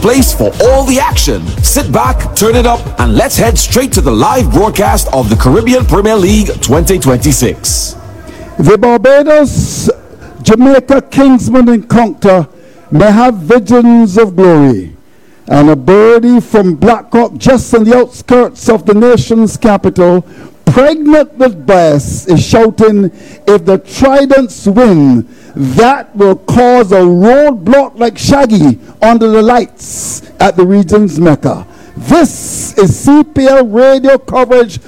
place for all the action. Sit back, turn it up, and let's head straight to the live broadcast of the Caribbean Premier League 2026. The Barbados Jamaica Kingsman encounter may have visions of glory, and a birdie from Black Hawk just on the outskirts of the nation's capital, pregnant with bass, is shouting, if the Tridents win, that will cause a roadblock like Shaggy under the lights at the region's Mecca. This is CPL radio coverage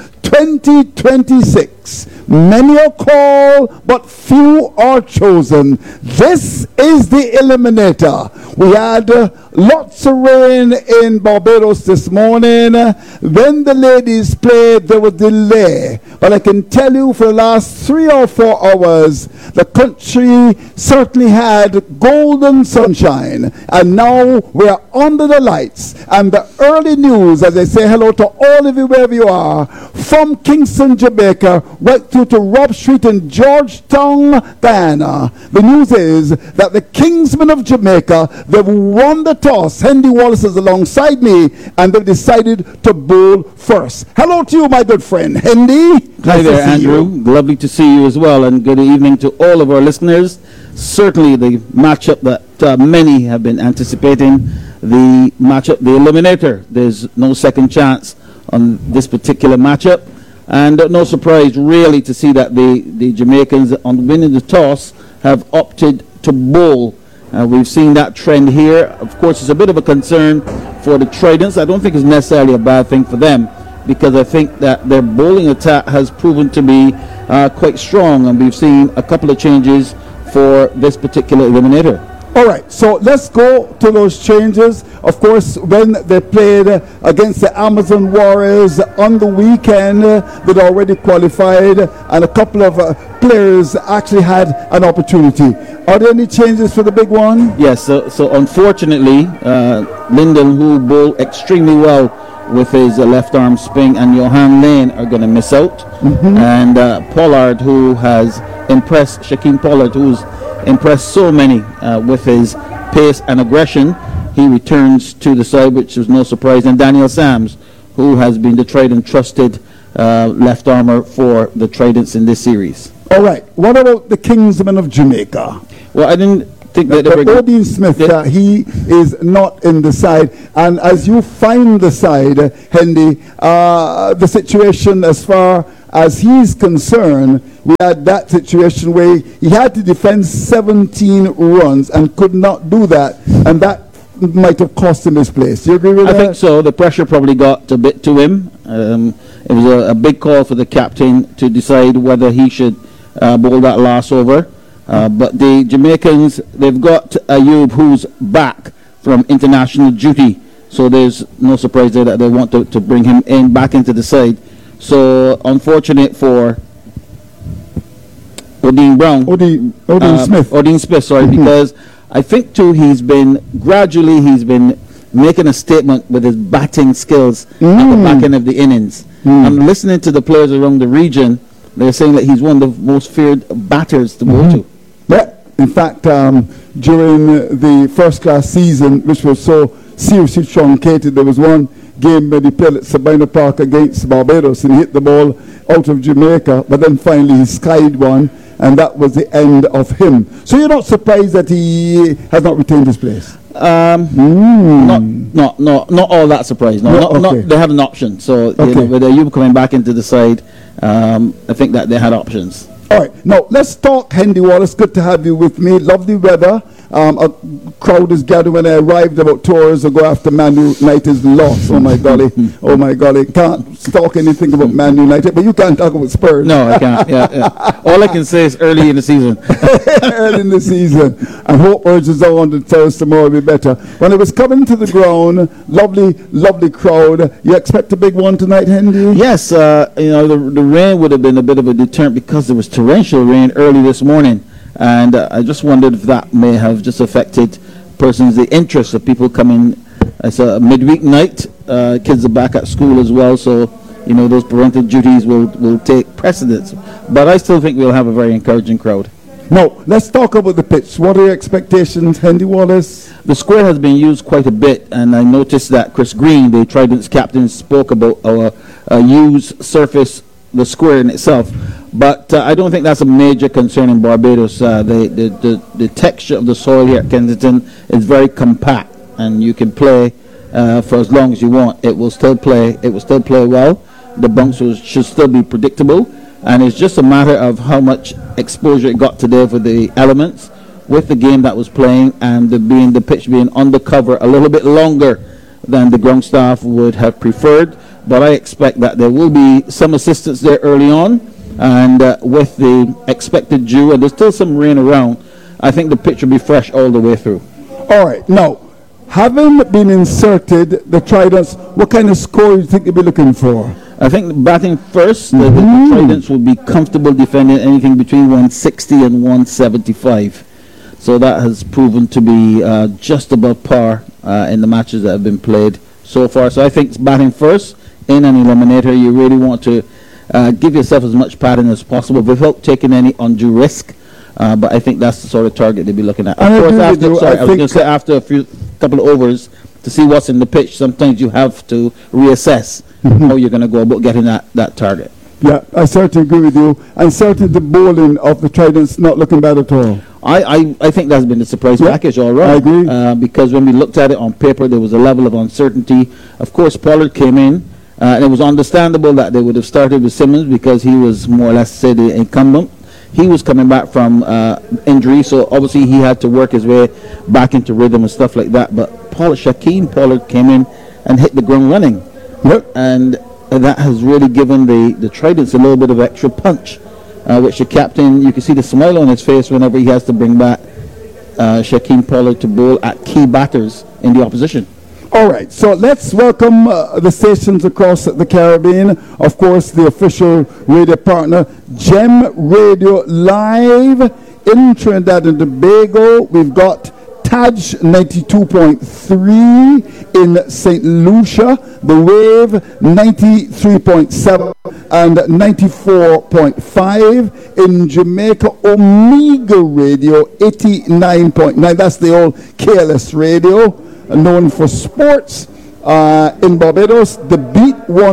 2026. Many are called, but few are chosen. This is the Eliminator. We had lots of rain in Barbados this morning. When the ladies played, there was delay. But I can tell you for the last 3 or 4 hours, the country certainly had golden sunshine. And now we're under the lights. And the early news, as I say hello to all of you wherever you are, from Kingston, Jamaica, right through to Rob Street in Georgetown, Guyana. The news is that the Kingsmen of Jamaica, they've won the toss. Hendy Wallace is alongside me, and they've decided to bowl first. Hello to you, my good friend. Hendy. Hi there, Andrew. Lovely to see you as well, and good evening to all of our listeners. Certainly the matchup that many have been anticipating, the matchup, the Eliminator. There's no second chance on this particular matchup. And no surprise, really, to see that the Jamaicans, on winning the toss, have opted to bowl. We've seen that trend here. Of course, it's a bit of a concern for the Tridents. I don't think it's necessarily a bad thing for them, because I think that their bowling attack has proven to be quite strong, and we've seen a couple of changes for this particular Eliminator. All right, so let's go to those changes. Of course, when they played against the Amazon Warriors on the weekend, they'd already qualified, and a couple of players actually had an opportunity. Are there any changes for the big one? Yes, so unfortunately, Lyndon, who bowled extremely well with his left arm spin, and Johan Lane are going to miss out. And Pollard, who has impressed, Shaquem Pollard, who's impressed so many with his pace and aggression, he returns to the side, which is no surprise. And Daniel Sams, who has been the Trident trusted left armour for the Tridents in this series. All right, what about the Kingsmen of Jamaica? Well, I didn't think that Odin Smith, he is not in the side. And as you find the side, Hendy, the situation as far as he's concerned, we had that situation where he had to defend 17 runs and could not do that, and that might have cost him his place. Do you agree with that? I think so. The pressure probably got a bit to him. It was a big call for the captain to decide whether he should bowl that last over. But the Jamaicans, they've got Ayub, who's back from international duty, so there's no surprise there that they want to bring him back into the side. So unfortunate for Odin Smith, sorry, because I think too he's been making a statement with his batting skills at the back end of the innings. I'm listening to the players around the region. They're saying that he's one of the most feared batters to go to. Yeah, in fact, during the first class season, which was so seriously truncated, there was one game where he played at Sabina Park against Barbados, and he hit the ball out of Jamaica, but then finally he skied one, and that was the end of him. So you're not surprised that he has not retained his place? Not all that surprised. They have an option. So with you coming back into the side, I think that they had options. All right, now let's talk Hendy Wallace. Good to have you with me. Lovely weather. A crowd is gathered when I arrived about 2 hours ago after Man United's loss. Oh my golly, oh my golly. Can't talk anything about Man United, but you can't talk about Spurs. No, I can't. Yeah. All I can say is early in the season. Early in the season. And hope urges on to tell us tomorrow will be better. When it was coming to the ground, lovely crowd. You expect a big one tonight, Hendy? Yes, the rain would have been a bit of a deterrent because there was torrential rain early this morning. And I just wondered if that may have just affected the interest of people coming. It's a midweek night. Kids are back at school as well, so those parental duties will take precedence. But I still think we'll have a very encouraging crowd. Now, let's talk about the pitch. What are your expectations, Henry Wallace? The square has been used quite a bit, and I noticed that Chris Green, the Trident's captain, spoke about our used surface, the square in itself. But I don't think that's a major concern in Barbados. The texture of the soil here at Kensington is very compact, and you can play for as long as you want. It will still play. It will still play well. The bunks should still be predictable, and it's just a matter of how much exposure it got today for the elements with the game that was playing, and the pitch being undercover a little bit longer than the ground staff would have preferred. But I expect that there will be some assistance there early on, and with the expected dew, and there's still some rain around, I think the pitch will be fresh all the way through. All right. Now, having been inserted, the Tridents, what kind of score do you think you'll be looking for? I think batting first, the Tridents will be comfortable defending anything between 160 and 175. So that has proven to be just above par in the matches that have been played so far. So I think batting first in an eliminator, you really want to give yourself as much padding as possible without taking any undue risk. But I think that's the sort of target they'll be looking at. Of course, I was going to say after a couple of overs, to see what's in the pitch, sometimes you have to reassess how you're going to go about getting that target. Yeah, I certainly agree with you. And certainly the bowling of the Tridents not looking bad at all. I think that's been a surprise package, all right. I agree. Because when we looked at it on paper, there was a level of uncertainty. Of course, Pollard came in, and it was understandable that they would have started with Simmons because he was more or less, say, the incumbent. He was coming back from injury, so obviously he had to work his way back into rhythm and stuff like that. But Shaquem Pollard came in and hit the ground running. Yep. And that has really given the Tridents a little bit of extra punch, which the captain, you can see the smile on his face whenever he has to bring back Shaquem Pollard to bowl at key batters in the opposition. All right, so let's welcome the stations across the Caribbean. Of course, the official radio partner, Gem Radio Live in Trinidad and Tobago. We've got Taj 92.3 in St. Lucia, The Wave 93.7 and 94.5 in Jamaica, Omega Radio 89.9. That's the old KLS radio, known for sports. In Barbados, The Beat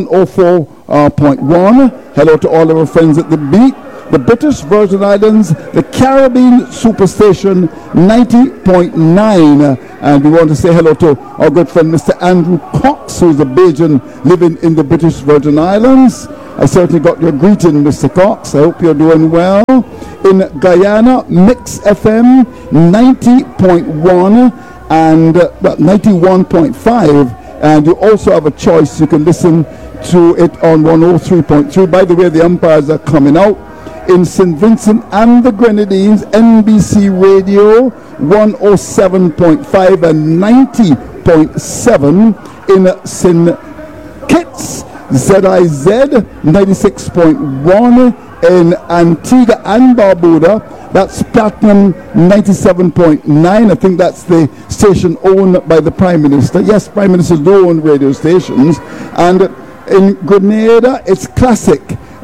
104.1. Hello to all of our friends at The Beat. The British Virgin Islands, the Caribbean Superstation 90.9. And we want to say hello to our good friend Mr. Andrew Cox, who's a Bajan living in the British Virgin Islands. I certainly got your greeting, Mr. Cox. I hope you're doing well. In Guyana, Mix FM 90.1 and 91.5. And you also have a choice. You can listen to it on 103.3. By the way, the umpires are coming out. In St. Vincent and the Grenadines, NBC Radio 107.5 and 90.7. In St. Kitts, ZIZ 96.1. In Antigua and Barbuda, that's Platinum 97.9. I think that's the station owned by the Prime Minister. Yes, Prime Ministers do own radio stations. And in Grenada, it's Classic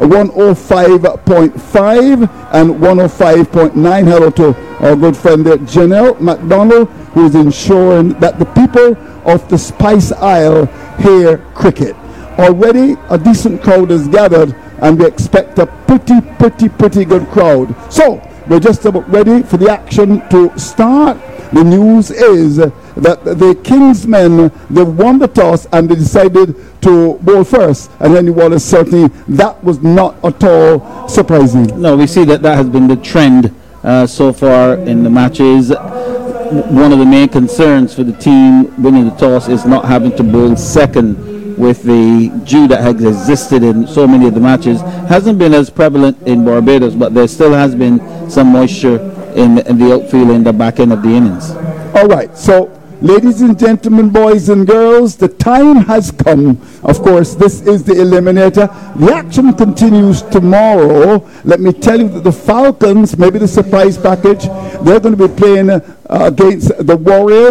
105.5 and 105.9. Hello to our good friend Janelle McDonald, who is ensuring that the people of the Spice Isle hear cricket. Already a decent crowd is gathered, and we expect a pretty good crowd. So we're just about ready for the action to start. The news is that the King's men, they won the toss and they decided to bowl first. And Henry Wallace, certainly that was not at all surprising. No, we see that has been the trend so far in the matches. One of the main concerns for the team winning the toss is not having to bowl second, with the dew that has existed in so many of the matches. Hasn't been as prevalent in Barbados, but there still has been some moisture in the outfield in the back end of the innings. All right, so ladies and gentlemen, boys and girls, the time has come. Of course, this is the eliminator. The action continues tomorrow. Let me tell you that the Falcons, maybe the surprise package, they're going to be playing against the Warriors.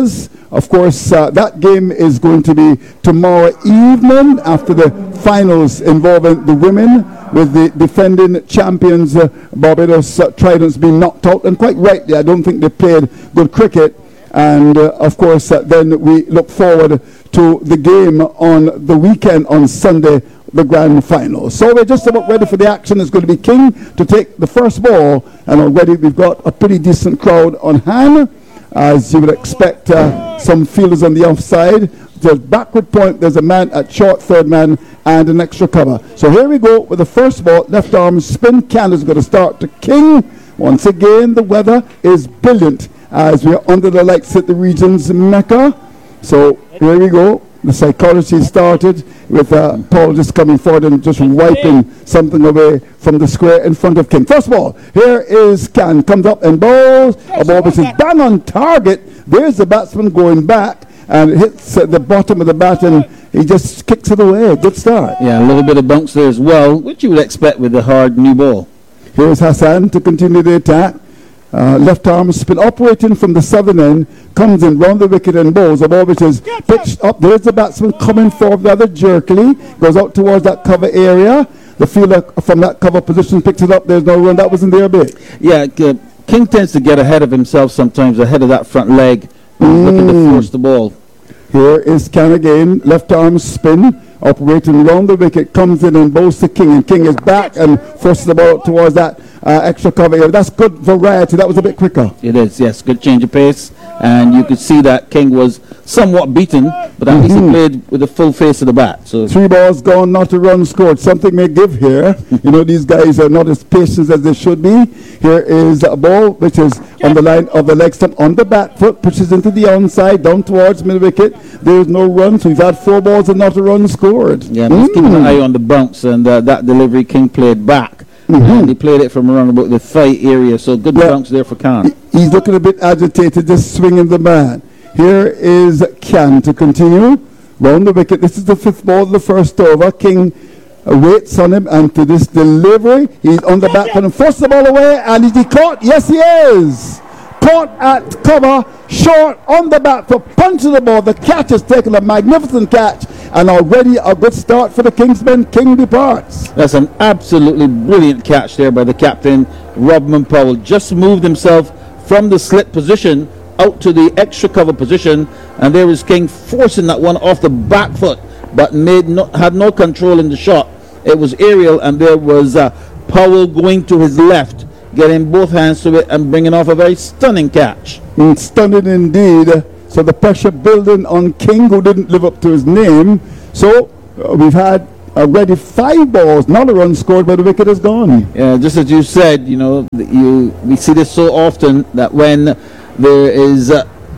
Of course, that game is going to be tomorrow evening after the finals involving the women, with the defending champions Barbados Tridents being knocked out, and quite rightly. I don't think they played good cricket. And of course, then we look forward to the game on the weekend on Sunday, the grand final. So we're just about ready for the action. It's going to be King to take the first ball, and already we've got a pretty decent crowd on hand, as you would expect. Some fielders on the offside. There's backward point, there's a man at short, third man, and an extra cover. So here we go with the first ball. Left arm spin. Can is going to start to King. Once again, the weather is brilliant as we're under the lights at the region's Mecca. So here we go. The psychology started with Paul just coming forward and just wiping something away from the square in front of King. First ball, here is Can, comes up and bowls. A ball which is bang on target. There's the batsman going back, and it hits at the bottom of the bat, and he just kicks it away. Good start. Yeah, a little bit of bounce there as well, which you would expect with the hard new ball. Here's Hassan to continue the attack. Left arm spin, operating from the southern end, comes in round the wicket and bowls. A ball which is pitched up. There's the batsman coming forward rather jerkily, goes out towards that cover area. The fielder from that cover position picks it up. There's no run. That wasn't there a bit. Yeah, King tends to get ahead of himself sometimes, ahead of that front leg, looking to force the ball. Here is Can again, left arm spin, operating round the wicket, comes in and bowls to King, and King is back and forces the ball towards that extra cover area. That's good variety. That was a bit quicker. It is, yes. Good change of pace, and you could see that King was somewhat beaten, but at least he played with the full face of the bat. So 3 balls gone, not a run scored. Something may give here. You know, these guys are not as patient as they should be. Here is a ball which is on the line of the leg stump, on the back foot, pushes into the onside, down towards mid wicket. There is no run, so we've had 4 balls and not a run scored. Yeah, just keeping an eye on the bounce, and that delivery King played back. And he played it from around about the thigh area, so good bounce there for Can. He's looking a bit agitated, just swinging the bat. Here is Can to continue. Round the wicket. This is the 5th ball of the first over. King waits on him, and to this delivery, he's on the back foot and forces the ball away. And is he caught? Yes, he is. Caught at cover, short on the back foot, punches the ball. The catch has taken a magnificent catch, and already a good start for the Kingsmen. King departs. That's an absolutely brilliant catch there by the captain, Robman Powell. Just moved himself from the slit position out to the extra cover position, and there is King forcing that one off the back foot, but had no control in the shot. It was aerial, and there was Powell going to his left, getting both hands to it and bringing off a very stunning catch. Stunning indeed. So the pressure building on King, who didn't live up to his name. So we've had already 5 balls, not a run scored, but the wicket is gone. Yeah, just as you said, you know, we see this so often that when there is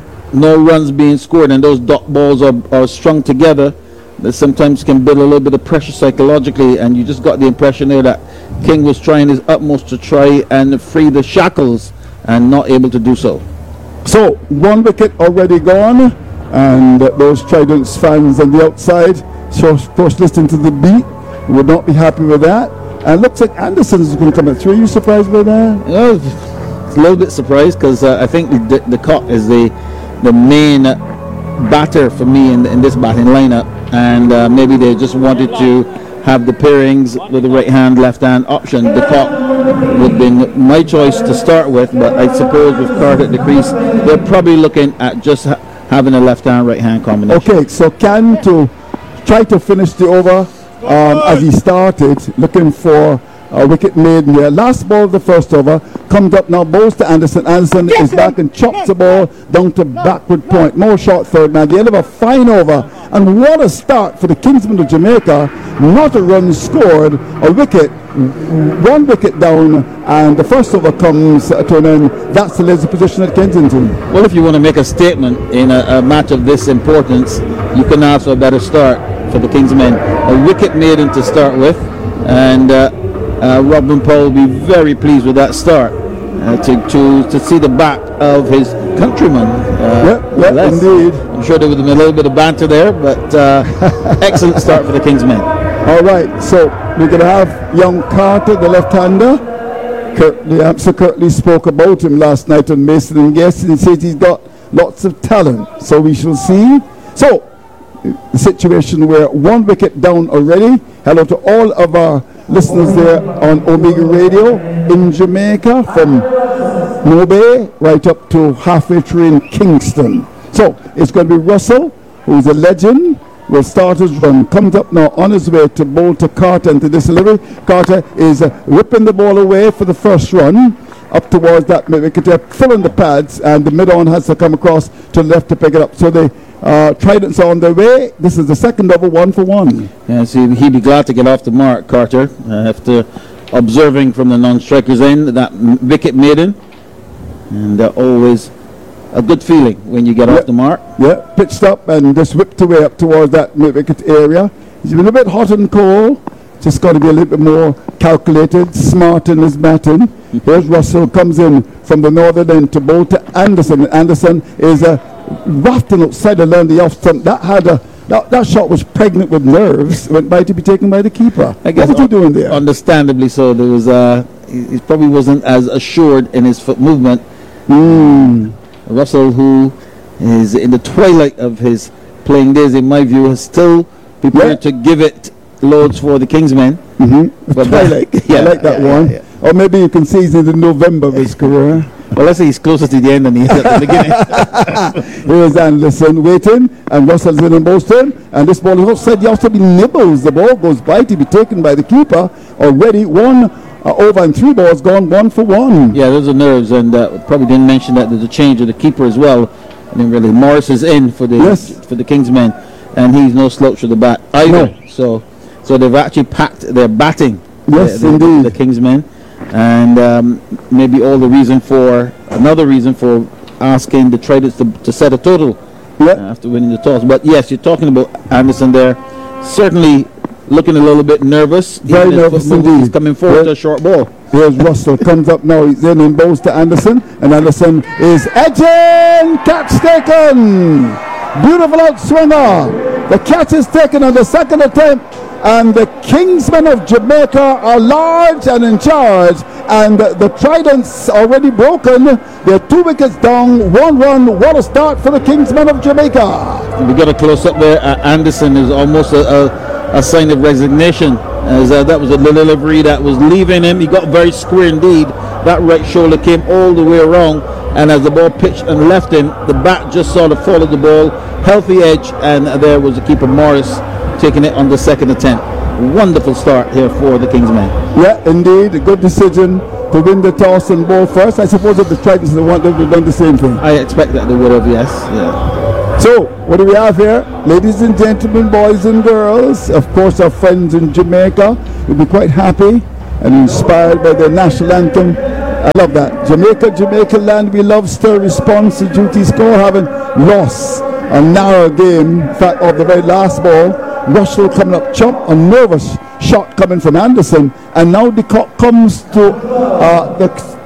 no runs being scored and those dot balls are strung together, that sometimes can build a little bit of pressure psychologically, and you just got the impression there that King was trying his utmost to try and free the shackles and not able to do so. So 1 wicket already gone, and those Tridents fans on the outside, so of course listening to the beat, would not be happy with that. And looks like Anderson's going to come at 3. Are you surprised by that? Well, it's a little bit surprised, because I think the Cock is the main batter for me in this batting lineup, and maybe they just wanted to have the pairings with the right hand, left hand option. The Cock would have been my choice to start with, but I suppose with Carter at the crease, they're probably looking at just having a left hand, right hand combination. Okay, so Can to try to finish the over as he started, looking for a wicket made in there. Last ball of the first over, comes up now, bowls to Anderson. Anderson is back and chops the ball down to backward point. More short third man. The end of a fine over. And what a start for the Kingsmen of Jamaica. Not a run scored, a wicket, 1 wicket down, and the first over comes to an end. That solidifies the position at Kensington. Well, if you want to make a statement in a match of this importance, you can ask for a better start for the Kingsmen. A wicket maiden to start with, and Robman Powell will be very pleased with that start. To see the back of his countryman. Yep, indeed. I'm sure there was a little bit of banter there, but excellent start for the Kingsmen. All right, so we're going to have young Carter, the left-hander. Sir Kirtley spoke about him last night on Mason and Guest, and says he's got lots of talent. So we shall see. So, the situation where 1 wicket down already. Hello to all of our listeners there on Omega Radio in Jamaica, from Mobay right up to halfway through in Kingston. So, it's going to be Russell, who's a legend, will start his run. Comes up now on his way to bowl to Carter into this delivery. Carter is ripping the ball away for the first run up towards that wicket. They're filling the pads, and the mid-on has to come across to the left to pick it up. So the Tridents are on their way. This is the second over, 1 for 1. Yeah, see, he'd be glad to get off the mark, Carter, after observing from the non-strikers end that wicket maiden. And always a good feeling when you get off the mark. Yeah, pitched up and just whipped away up towards that wicket area. He's been a bit hot and cold. Just got to be a little bit more calculated, smart in his batting. Here's Russell, comes in from the northern end to bowl to Anderson. Anderson is rafting outside the line, the off stump. That shot was pregnant with nerves. Went by to be taken by the keeper. I guess what was he doing there? Understandably so. There was he probably wasn't as assured in his foot movement. Russell, who is in the twilight of his playing days, in my view, is still prepared to give it loads for the Kingsmen. But twilight. I like that one. Yeah. Or maybe you can see he's in the November of his career. Well, let's say he's closer to the end than he is at the beginning. Here's Anderson waiting, and Russell's in and Boston, and this ball is outside. He also nibbles. The ball goes by to be taken by the keeper. Already 1 over and 3 balls gone, 1 for 1. Yeah, those are nerves, and probably didn't mention that there's a change of the keeper as well. I mean, really, Morris is in for the Kingsmen, and he's no slouch with the bat either. No. So they've actually packed their batting. Yes, indeed. The Kingsmen. And maybe another reason for asking the Tridents to set a total after winning the toss. But yes, you're talking about Anderson there, certainly looking a little bit nervous. Very nervous indeed. He's coming forward to a short ball. Here's Russell, comes up now, he's in and bowls to Anderson, and Anderson is edging, catch taken, beautiful outswinger. The catch is taken on the second attempt, and the Kingsmen of Jamaica are large and in charge, and the Tridents already broken. They're 2 wickets down, 1 run. What a start for the Kingsmen of Jamaica. We got a close up there. Anderson is almost a sign of resignation, as that was a delivery that was leaving him. He got very square indeed. That right shoulder came all the way around, and as the ball pitched and left him, the bat just sort of followed the ball, healthy edge, and there was the keeper Morris taking it on the second attempt. Wonderful start here for the Kingsmen. Yeah, indeed, a good decision to win the toss and bowl first. I suppose if the Tridents had wanted, they'd have done the same thing. I expect that they would have, yes. Yeah. So, what do we have here? Ladies and gentlemen, boys and girls, of course our friends in Jamaica will be quite happy and inspired by the national anthem. I love that. Jamaica land, we love, still response to duty score, having lost a narrow game, in fact, of the very last ball. Russell coming up, chop, a nervous shot coming from Anderson, and now the cock comes to the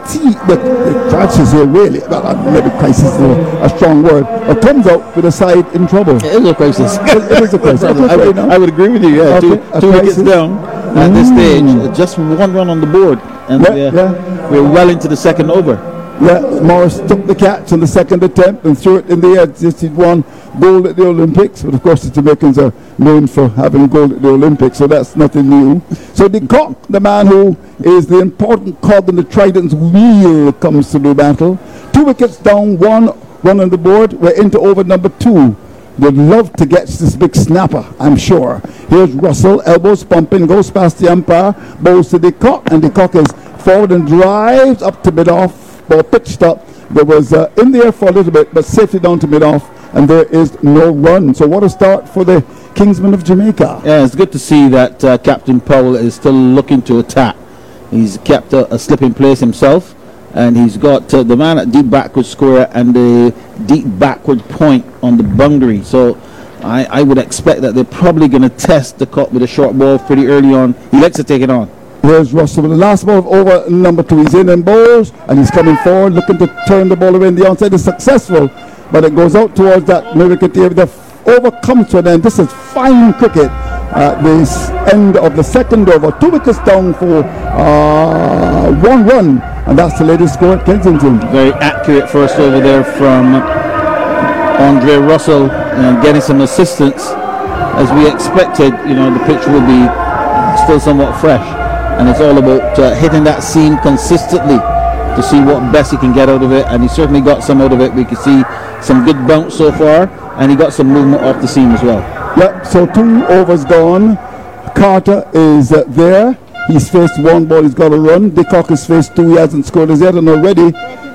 crisis here, really. Well, maybe crisis is a strong word. It comes out with a side in trouble. It is a crisis. It is a crisis. I would agree with you. Yeah, two wickets down at this stage, just 1 run on the board, and we're well into the second over. Yeah, Morris took the catch on the second attempt and threw it in the air. Just he'd won gold at the Olympics, but of course the Jamaicans are known for having gold at the Olympics, so that's nothing new. So the cock, the man who is the important cog in the Trident's wheel, comes to the battle. 2 wickets down, 1 run on the board. We're into over number 2. They'd love to get this big snapper, I'm sure. Here's Russell, elbows pumping, goes past the umpire, bowls to the cock, and the cock is forward and drives up to mid-off. Ball pitched up. There was in the air for a little bit, but safely down to mid-off, and there is no run. So what a start for the Kingsmen of Jamaica. Yeah, it's good to see that Captain Powell is still looking to attack. He's kept a slipping place himself, and he's got the man at deep backward square and the deep backward point on the boundary. So I would expect that they're probably going to test the cock with a short ball pretty early on. He likes to take it on. Here's Russell with the last ball of over number 2. He's in and bowls, and he's coming forward, looking to turn the ball away. The onside is successful, but it goes out towards that wicket area. The over comes to an end. This is fine cricket at this end of the second over. 2 wickets down for 1 run, and that's the latest score at Kensington. Very accurate first over there from Andre Russell getting some assistance. As we expected, the pitch will be still somewhat fresh, and it's all about hitting that seam consistently to see what best he can get out of it, and he certainly got some out of it. We can see some good bounce so far, and he got some movement off the seam as well. Yep, so 2 overs gone. Carter is there. He's faced 1 ball, he's got to run. Dickok has faced 2, he hasn't scored as yet, and already 2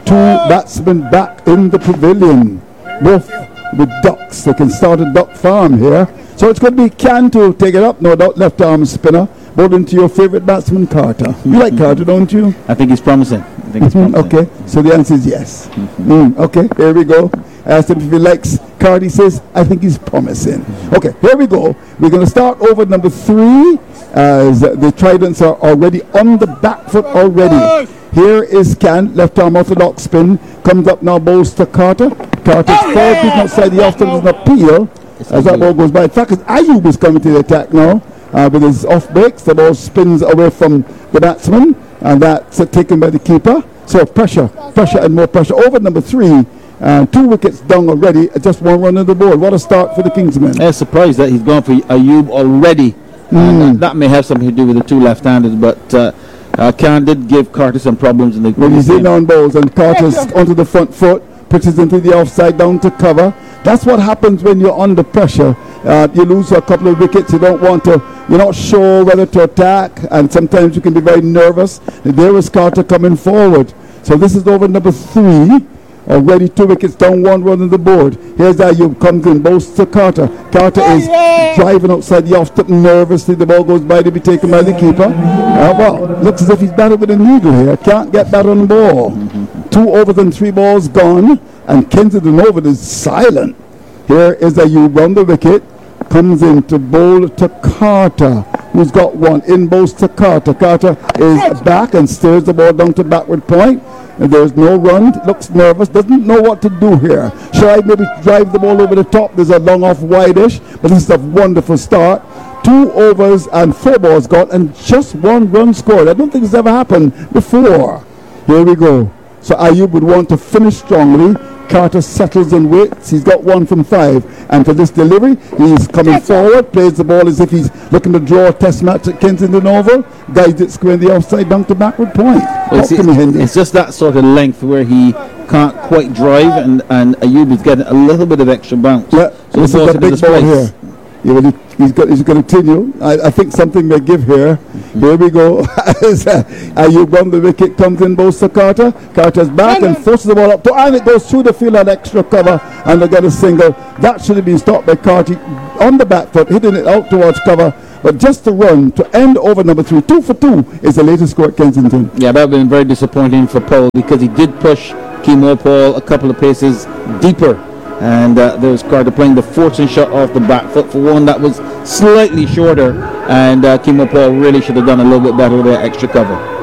batsmen back in the pavilion. Both with ducks. They can start a duck farm here. So it's going to be Can to take it up, no doubt, left arm spinner. Bowling to your favorite batsman, Carter. You like Carter, don't you? I think he's promising. Okay, so the answer is yes. Okay, here we go. I asked him if he likes Carter. He says, I think he's promising. Okay, here we go. We're going to start over number 3 as the Tridents are already on the back foot already. Here is Can, left arm orthodox spin. Comes up now, bowls to Carter. Carter's forward, beaten outside the off. There's an appeal as that ball goes by. In fact, Ayub is coming to the attack now. With his off breaks, the ball spins away from the batsman, and that's taken by the keeper. So pressure and more pressure. Over number 3, 2 wickets down already, just 1 run on the board. What a start for the Kingsmen. I'm surprised that he's gone for Ayub already. That may have something to do with the 2 left-handed, but Can did give Carter some problems in the when he's in on balls, and Carter's onto the front foot, pitches into the offside, down to cover. That's what happens when you're under pressure. You lose a couple of wickets. You're not sure whether to attack, and sometimes you can be very nervous. And there is Carter coming forward. So this is over number 3. Already 2 wickets down, 1 run on the board. Here's Ayub, comes in, bowls to Carter. Carter is driving outside the off-step nervously. The ball goes by to be taken by the keeper. Looks as if he's batted with a needle here. Can't get that on the ball. 2 overs and 3 balls gone, and Kensington Oval is silent. Here is Ayub round the wicket. Comes in to bowl to Carter, who's got 1. In bowls to Carter. Carter is back and steers the ball down to backward point. And there's no run. Looks nervous. Doesn't know what to do here. Should I maybe drive the ball over the top? There's a long off wide-ish. But this is a wonderful start. 2 overs and 4 balls gone, and just 1 run scored. I don't think it's ever happened before. Here we go. So Ayub would want to finish strongly. Carter settles and waits. He's got 1 from 5. And for this delivery, he's coming forward, plays the ball as if he's looking to draw a test match at Kensington Oval, guides it square in the offside down to backward point. It's just that sort of length where he can't quite drive, and Ayub is getting a little bit of extra bounce. Yeah, so this is a big ball here. He's going to continue. I think something may give here. Here we go. Ayub on the wicket, comes in, bowls to Carter. Carter's back and forces the ball up to, and it goes through the field, an extra cover, and they get a single. That should have been stopped by Carter on the back foot, hitting it out towards cover. But just a run to end over number 3. 2 for 2 is the latest score at Kensington. Yeah, that would have been very disappointing for Paul, because he did push Kemo Paul a couple of paces deeper. And there was Carter playing the fortune shot off the back foot for one that was slightly shorter, and Kemo Paul really should have done a little bit better with that extra cover.